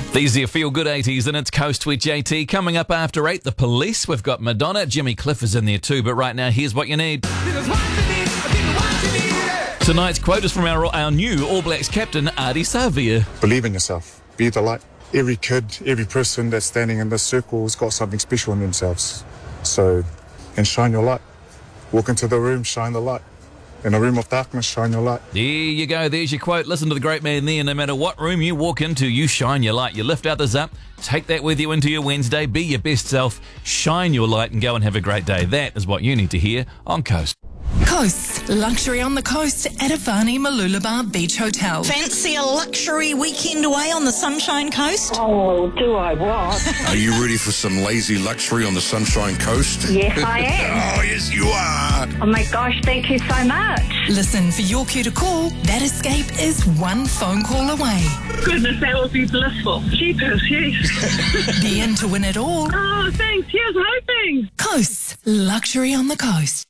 These are your feel-good 80s, and it's Coast with JT. Coming up after 8, The Police. We've got Madonna. Jimmy Cliff is in there too, but right now, here's what you need. Tonight's quote is from our new All Blacks captain, Ardie Savea. Believe in yourself. Be the light. Every kid, every person that's standing in this circle has got something special in themselves. So, and shine your light. Walk into the room, shine the light. In a room of darkness, shine your light. There you go. There's your quote. Listen to the great man there. No matter what room you walk into, you shine your light. You lift others up. Take that with you into your Wednesday. Be your best self. Shine your light and go and have a great day. That is what you need to hear on Coast. Coast. Luxury on the coast at Avani Malulabar Beach Hotel. Fancy a luxury weekend away on the Sunshine Coast? Oh, do I what? Are you ready for some lazy luxury on the Sunshine Coast? Yes, I am. Oh, yes, you are. Oh my gosh, thank you so much. Listen for your cue to call. That escape is one phone call away. Goodness, that would be blissful. Jeepers, yes. Be in to win it all. Oh, thanks. Here's hoping. Coast. Luxury on the coast.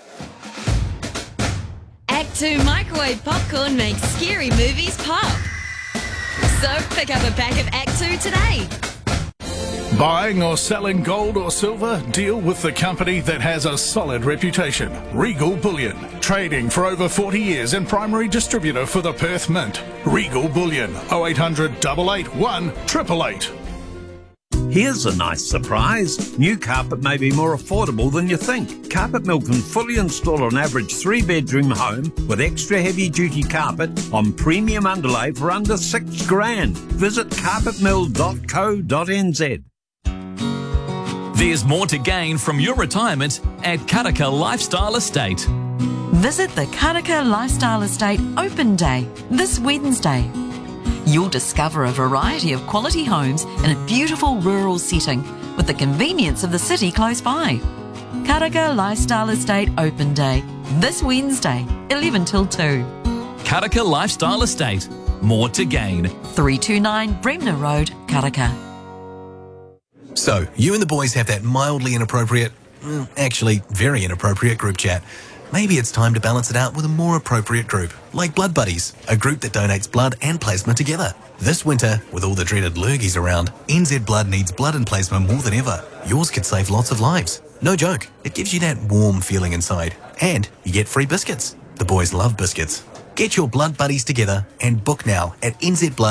Act 2 microwave popcorn makes scary movies pop. So pick up a pack of Act 2 today. Buying or selling gold or silver? Deal with the company that has a solid reputation. Regal Bullion. Trading for over 40 years and primary distributor for the Perth Mint. Regal Bullion. 0800 881 888. Here's a nice surprise. New carpet may be more affordable than you think. Carpet Mill can fully install an average 3-bedroom home with extra heavy-duty carpet on premium underlay for under $6,000. Visit carpetmill.co.nz. There's more to gain from your retirement at Karaka Lifestyle Estate. Visit the Karaka Lifestyle Estate Open Day this Wednesday. You'll discover a variety of quality homes in a beautiful rural setting with the convenience of the city close by. Karaka Lifestyle Estate Open Day this Wednesday, 11 till 2. Karaka Lifestyle Estate. More to gain. 329 Bremner Road, Karaka. So, you and the boys have that mildly inappropriate, actually very inappropriate group chat. Maybe it's time to balance it out with a more appropriate group, like Blood Buddies, a group that donates blood and plasma together. This winter, with all the dreaded lurgies around, NZ Blood needs blood and plasma more than ever. Yours could save lots of lives. No joke, it gives you that warm feeling inside. And you get free biscuits. The boys love biscuits. Get your Blood Buddies together and book now at NZ Blood.